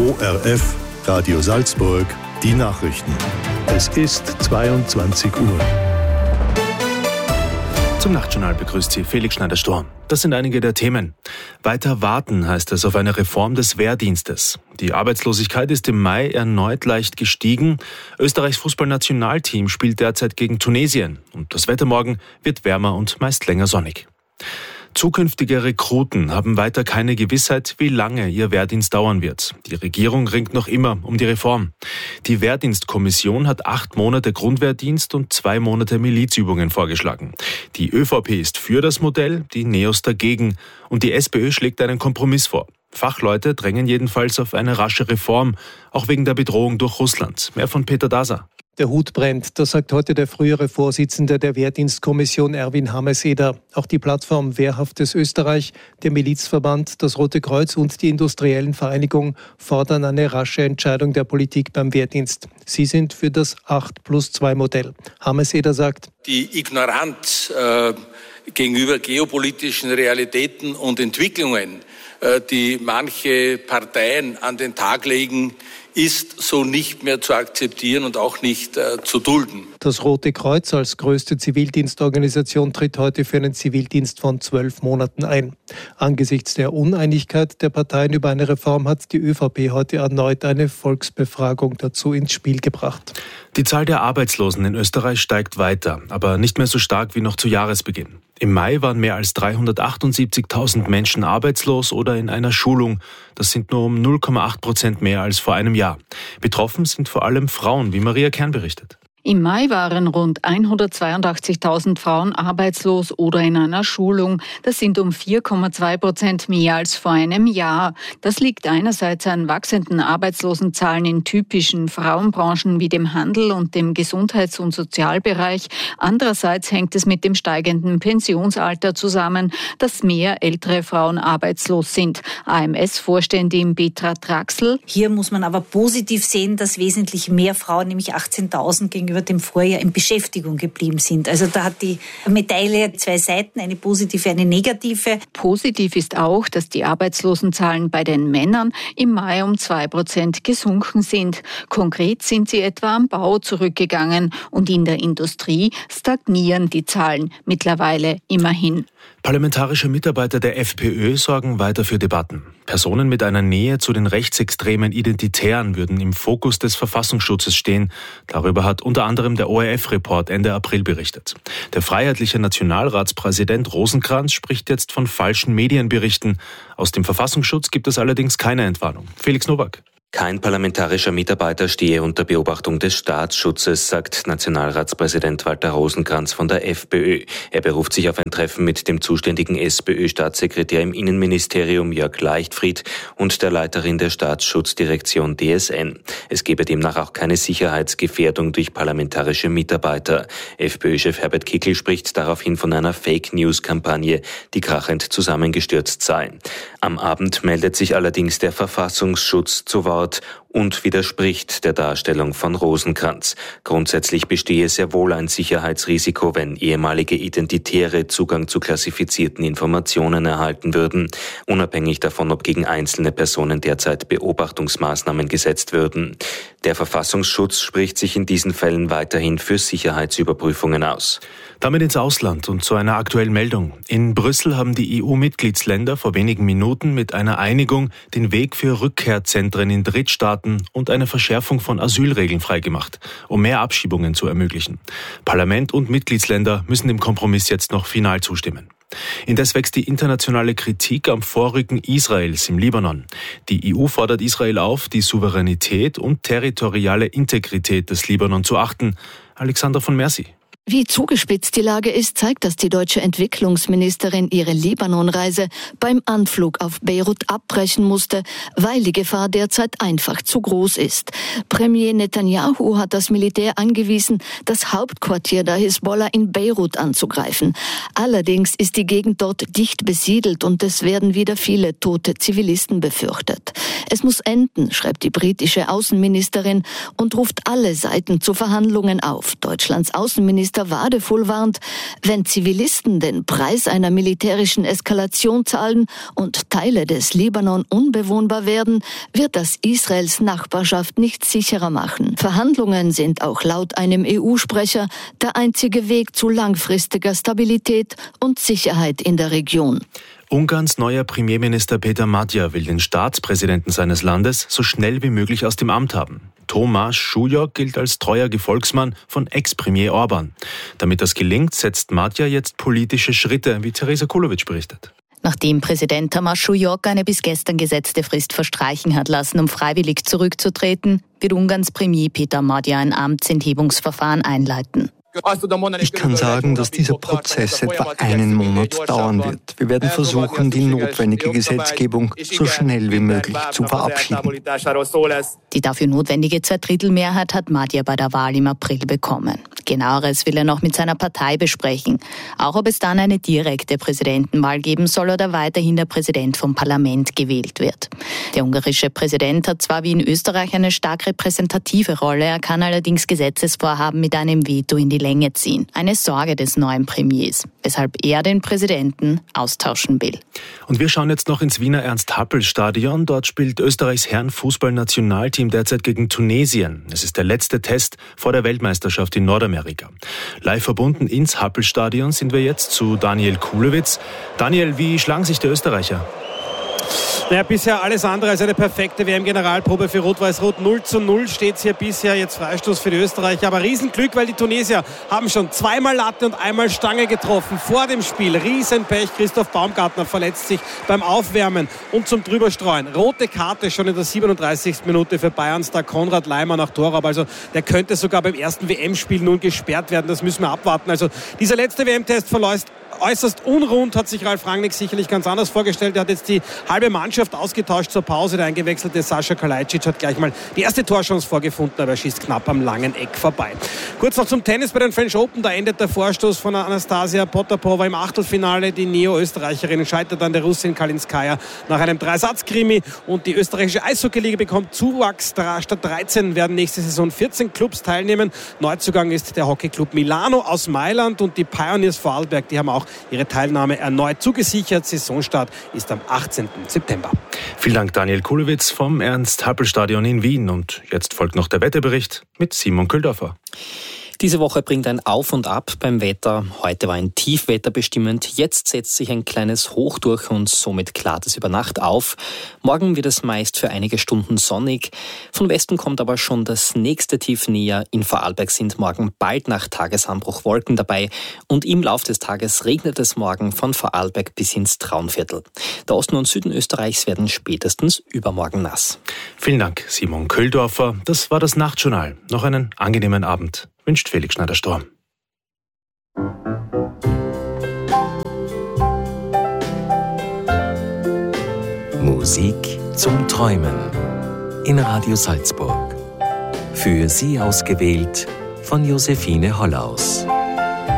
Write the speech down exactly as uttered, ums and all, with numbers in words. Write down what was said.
O R F, Radio Salzburg, die Nachrichten. Es ist zweiundzwanzig Uhr. Zum Nachtjournal begrüßt Sie Felix Schneider-Sturm. Das sind einige der Themen. Weiter warten heißt es auf eine Reform des Wehrdienstes. Die Arbeitslosigkeit ist im Mai erneut leicht gestiegen. Österreichs Fußballnationalteam spielt derzeit gegen Tunesien. Und das Wetter morgen wird wärmer und meist länger sonnig. Zukünftige Rekruten haben weiter keine Gewissheit, wie lange ihr Wehrdienst dauern wird. Die Regierung ringt noch immer um die Reform. Die Wehrdienstkommission hat acht Monate Grundwehrdienst und zwei Monate Milizübungen vorgeschlagen. Die ÖVP ist für das Modell, die NEOS dagegen und die SPÖ schlägt einen Kompromiss vor. Fachleute drängen jedenfalls auf eine rasche Reform, auch wegen der Bedrohung durch Russland. Mehr von Peter Daser. Der Hut brennt, das sagt heute der frühere Vorsitzende der Wehrdienstkommission Erwin Hameseder. Auch die Plattform Wehrhaftes Österreich, der Milizverband, das Rote Kreuz und die Industriellen Vereinigung fordern eine rasche Entscheidung der Politik beim Wehrdienst. Sie sind für das acht plus zwei Modell. Hameseder sagt: Die Ignoranz äh, gegenüber geopolitischen Realitäten und Entwicklungen, äh, die manche Parteien an den Tag legen, ist so nicht mehr zu akzeptieren und auch nicht äh, zu dulden. Das Rote Kreuz als größte Zivildienstorganisation tritt heute für einen Zivildienst von zwölf Monaten ein. Angesichts der Uneinigkeit der Parteien über eine Reform hat die ÖVP heute erneut eine Volksbefragung dazu ins Spiel gebracht. Die Zahl der Arbeitslosen in Österreich steigt weiter, aber nicht mehr so stark wie noch zu Jahresbeginn. Im Mai waren mehr als dreihundertachtundsiebzigtausend Menschen arbeitslos oder in einer Schulung. Das sind nur um null Komma acht Prozent mehr als vor einem Jahr. Betroffen sind vor allem Frauen, wie Maria Kern berichtet. Im Mai waren rund hundertzweiundachtzigtausend Frauen arbeitslos oder in einer Schulung. Das sind um vier Komma zwei Prozent mehr als vor einem Jahr. Das liegt einerseits an wachsenden Arbeitslosenzahlen in typischen Frauenbranchen wie dem Handel und dem Gesundheits- und Sozialbereich. Andererseits hängt es mit dem steigenden Pensionsalter zusammen, dass mehr ältere Frauen arbeitslos sind. A M S-Vorständin Petra Traxel: Hier muss man aber positiv sehen, dass wesentlich mehr Frauen, nämlich achtzehntausend gegenüber dem Vorjahr, in Beschäftigung geblieben sind. Also da hat die Medaille zwei Seiten, eine positive, eine negative. Positiv ist auch, dass die Arbeitslosenzahlen bei den Männern im Mai um zwei Prozent gesunken sind. Konkret sind sie etwa am Bau zurückgegangen und in der Industrie stagnieren die Zahlen mittlerweile immerhin. Parlamentarische Mitarbeiter der FPÖ sorgen weiter für Debatten. Personen mit einer Nähe zu den rechtsextremen Identitären würden im Fokus des Verfassungsschutzes stehen. Darüber hat unter anderem der O R F-Report Ende April berichtet. Der freiheitliche Nationalratspräsident Rosenkranz spricht jetzt von falschen Medienberichten. Aus dem Verfassungsschutz gibt es allerdings keine Entwarnung. Felix Nowak. Kein parlamentarischer Mitarbeiter stehe unter Beobachtung des Staatsschutzes, sagt Nationalratspräsident Walter Rosenkranz von der FPÖ. Er beruft sich auf ein Treffen mit dem zuständigen SPÖ-Staatssekretär im Innenministerium Jörg Leichtfried und der Leiterin der Staatsschutzdirektion D S N. Es gebe demnach auch keine Sicherheitsgefährdung durch parlamentarische Mitarbeiter. FPÖ-Chef Herbert Kickl spricht daraufhin von einer Fake-News-Kampagne, die krachend zusammengestürzt sei. Am Abend meldet sich allerdings der Verfassungsschutz zu Wort und widerspricht der Darstellung von Rosenkranz. Grundsätzlich bestehe sehr wohl ein Sicherheitsrisiko, wenn ehemalige Identitäre Zugang zu klassifizierten Informationen erhalten würden, unabhängig davon, ob gegen einzelne Personen derzeit Beobachtungsmaßnahmen gesetzt würden. Der Verfassungsschutz spricht sich in diesen Fällen weiterhin für Sicherheitsüberprüfungen aus. Damit ins Ausland und zu einer aktuellen Meldung. In Brüssel haben die E U-Mitgliedsländer vor wenigen Minuten mit einer Einigung den Weg für Rückkehrzentren in Drittstaaten und eine Verschärfung von Asylregeln freigemacht, um mehr Abschiebungen zu ermöglichen. Parlament und Mitgliedsländer müssen dem Kompromiss jetzt noch final zustimmen. Indes wächst die internationale Kritik am Vorrücken Israels im Libanon. Die E U fordert Israel auf, die Souveränität und territoriale Integrität des Libanon zu achten. Alexander von Mercy. Wie zugespitzt die Lage ist, zeigt, dass die deutsche Entwicklungsministerin ihre Libanon-Reise beim Anflug auf Beirut abbrechen musste, weil die Gefahr derzeit einfach zu groß ist. Premier Netanyahu hat das Militär angewiesen, das Hauptquartier der Hisbollah in Beirut anzugreifen. Allerdings ist die Gegend dort dicht besiedelt und es werden wieder viele tote Zivilisten befürchtet. Es muss enden, schreibt die britische Außenministerin und ruft alle Seiten zu Verhandlungen auf. Deutschlands Außenminister Wadefull warnt, wenn Zivilisten den Preis einer militärischen Eskalation zahlen und Teile des Libanon unbewohnbar werden, wird das Israels Nachbarschaft nicht sicherer machen. Verhandlungen sind auch laut einem E U-Sprecher der einzige Weg zu langfristiger Stabilität und Sicherheit in der Region. Ungarns neuer Premierminister Peter Magyar will den Staatspräsidenten seines Landes so schnell wie möglich aus dem Amt haben. Tomáš Šujok gilt als treuer Gefolgsmann von Ex-Premier Orban. Damit das gelingt, setzt Magyar jetzt politische Schritte, wie Theresa Kulovic berichtet. Nachdem Präsident Tomáš Šujok eine bis gestern gesetzte Frist verstreichen hat lassen, um freiwillig zurückzutreten, wird Ungarns Premier Peter Magyar ein Amtsenthebungsverfahren einleiten. Ich kann sagen, dass dieser Prozess etwa einen Monat dauern wird. Wir werden versuchen, die notwendige Gesetzgebung so schnell wie möglich zu verabschieden. Die dafür notwendige Zweidrittelmehrheit hat Magyar bei der Wahl im April bekommen. Genaueres will er noch mit seiner Partei besprechen. Auch ob es dann eine direkte Präsidentenwahl geben soll oder weiterhin der Präsident vom Parlament gewählt wird. Der ungarische Präsident hat zwar wie in Österreich eine stark repräsentative Rolle, er kann allerdings Gesetzesvorhaben mit einem Veto in die Länge ziehen. Eine Sorge des neuen Premiers, weshalb er den Präsidenten austauschen will. Und wir schauen jetzt noch ins Wiener Ernst-Happel-Stadion. Dort spielt Österreichs Herren-Fußball-Nationalteam derzeit gegen Tunesien. Es ist der letzte Test vor der Weltmeisterschaft in Nordamerika. Live verbunden ins Happel-Stadion sind wir jetzt zu Daniel Kulewitz. Daniel, wie schlagen sich die Österreicher? Naja, bisher alles andere als eine perfekte W M-Generalprobe für Rot-Weiß-Rot. null zu null steht es hier bisher, jetzt Freistoß für die Österreicher. Aber Riesenglück, weil die Tunesier haben schon zweimal Latte und einmal Stange getroffen vor dem Spiel. Riesenpech, Christoph Baumgartner verletzt sich beim Aufwärmen und zum Drüberstreuen. Rote Karte schon in der siebenunddreißigsten Minute für Bayerns Star Konrad Leimer nach Torraub. Also der könnte sogar beim ersten W M-Spiel nun gesperrt werden. Das müssen wir abwarten. Also dieser letzte W M-Test verläuft äußerst unrund, hat sich Ralf Rangnick sicherlich ganz anders vorgestellt. Er hat jetzt die halbe Mannschaft ausgetauscht zur Pause. Der eingewechselte Sascha Kalajdzic hat gleich mal die erste Torchance vorgefunden, aber er schießt knapp am langen Eck vorbei. Kurz noch zum Tennis bei den French Open. Da endet der Vorstoß von Anastasia Potapova im Achtelfinale. Die Neo-Österreicherin scheitert an der Russin Kalinskaya nach einem Dreisatz-Krimi. Und die österreichische Eishockey-Liga bekommt Zuwachs. Statt dreizehn werden nächste Saison vierzehn Clubs teilnehmen. Neuzugang ist der Hockeyclub Milano aus Mailand und die Pioneers Vorarlberg, die haben auch ihre Teilnahme erneut zugesichert. Saisonstart ist am achtzehnten September. Vielen Dank, Daniel Kulewitz vom Ernst-Happel-Stadion in Wien. Und jetzt folgt noch der Wetterbericht mit Simon Köldorfer. Diese Woche bringt ein Auf und Ab beim Wetter. Heute war ein Tiefwetter bestimmend. Jetzt setzt sich ein kleines Hoch durch und somit klart es über Nacht auf. Morgen wird es meist für einige Stunden sonnig. Von Westen kommt aber schon das nächste Tief näher. In Vorarlberg sind morgen bald nach Tagesanbruch Wolken dabei. Und im Lauf des Tages regnet es morgen von Vorarlberg bis ins Traunviertel. Der Osten und Süden Österreichs werden spätestens übermorgen nass. Vielen Dank, Simon Köldorfer. Das war das Nachtjournal. Noch einen angenehmen Abend wünscht Felix Schneider-Sturm. Musik zum Träumen in Radio Salzburg. Für Sie ausgewählt von Josephine Hollaus.